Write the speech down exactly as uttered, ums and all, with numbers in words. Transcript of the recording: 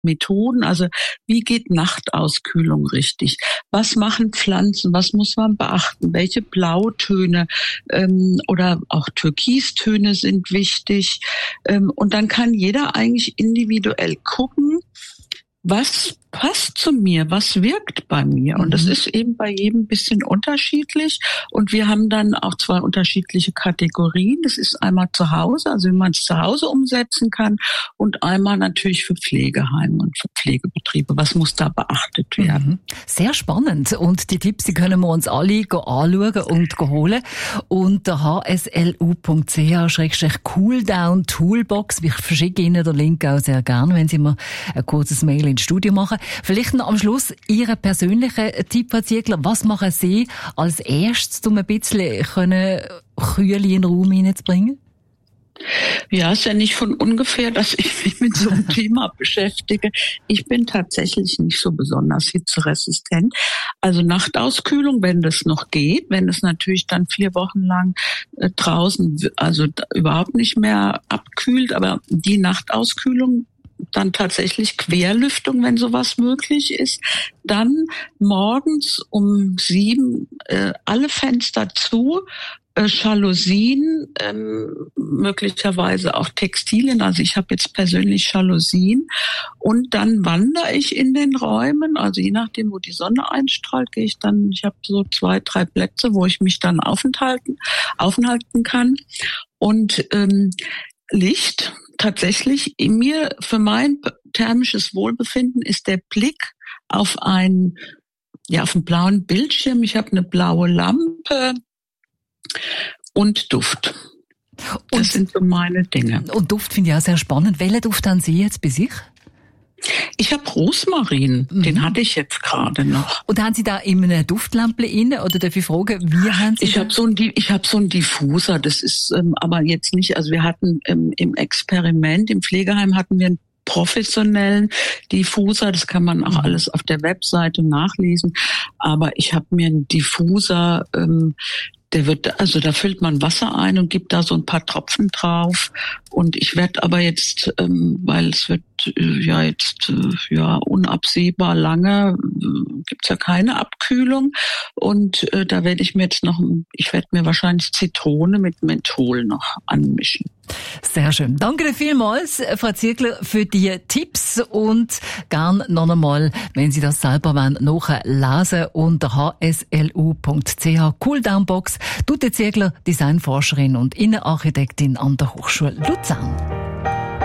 Methoden. Also wie geht Nachtauskühlung richtig? Was machen Pflanzen? Was muss man beachten? Welche Blautöne ähm, oder auch Türkistöne sind wichtig? Ähm, und dann kann jeder eigentlich individuell gucken, was passt zu mir, was wirkt bei mir. Und das ist eben bei jedem ein bisschen unterschiedlich. Und wir haben dann auch zwei unterschiedliche Kategorien. Das ist einmal zu Hause, also wie man es zu Hause umsetzen kann, und einmal natürlich für Pflegeheime und für Pflegebetriebe. Was muss da beachtet werden? Sehr spannend. Und die Tipps, die können wir uns alle anschauen und holen. Unter h s l u punkt c h slash cooldown toolbox. Ich verschicke Ihnen den Link auch sehr gerne, wenn Sie mir ein kurzes Mail ins Studio machen. Vielleicht noch am Schluss Ihren persönlichen Tipp, Herr Ziegler. Was machen Sie als erstes, um ein bisschen Kühle in den Raum hineinzubringen? Ja, ist ja nicht von ungefähr, dass ich mich mit so einem Thema beschäftige. Ich bin tatsächlich nicht so besonders hitzeresistent. Also Nachtauskühlung, wenn das noch geht, wenn es natürlich dann vier Wochen lang äh, draußen, also überhaupt nicht mehr abkühlt, aber die Nachtauskühlung, dann tatsächlich Querlüftung, wenn sowas möglich ist. Dann morgens um sieben äh, alle Fenster zu, äh, Jalousien, ähm, möglicherweise auch Textilien. Also ich habe jetzt persönlich Jalousien. Und dann wandere ich in den Räumen. Also je nachdem, wo die Sonne einstrahlt, gehe ich dann, ich habe so zwei, drei Plätze, wo ich mich dann aufenthalten, aufenthalten kann. Und ähm, Licht, tatsächlich in mir, für mein thermisches Wohlbefinden ist der Blick auf einen, ja, auf einen blauen Bildschirm. Ich habe eine blaue Lampe und Duft. Das und, sind so meine Dinge. Und Duft finde ich auch sehr spannend. Welchen Duft haben Sie jetzt bei sich? Ich habe Rosmarin, mhm. den hatte ich jetzt gerade noch. Und haben Sie da in einer Duftlampe inne, oder darf ich fragen, wie haben Sie Ich habe so ein ich habe so ein Diffuser, das ist ähm, aber jetzt nicht, also wir hatten ähm, im Experiment im Pflegeheim hatten wir einen professionellen Diffuser, das kann man auch mhm. alles auf der Webseite nachlesen, aber ich habe mir einen Diffuser, ähm, der wird, also da füllt man Wasser ein und gibt da so ein paar Tropfen drauf. Und ich werde aber jetzt, ähm, weil es wird äh, ja jetzt äh, ja unabsehbar lange, äh, gibt's ja keine Abkühlung. Und äh, da werde ich mir jetzt noch, ich werde mir wahrscheinlich Zitrone mit Menthol noch anmischen. Sehr schön. Danke vielmals, Frau Ziegler, für die Tipps, und gern noch einmal, wenn Sie das selber wollen, nachlesen unter h s l u punkt c h. Cooldownbox. Ute Ziegler, Designforscherin und Innenarchitektin an der Hochschule Luzern.